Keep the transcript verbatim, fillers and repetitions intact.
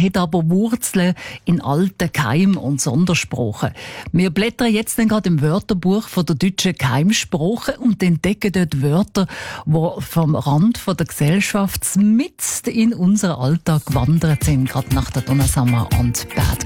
hat aber Wurzeln in alten Keim- und Sondersprachen. Wir blättern jetzt dann gerade im Wörterbuch von der deutschen Keimsprache und entdecken dort Wörter, die vom Rand von der Gesellschaft mitten in unseren Alltag gewandert sind, gerade nach der Donna Summer und Bad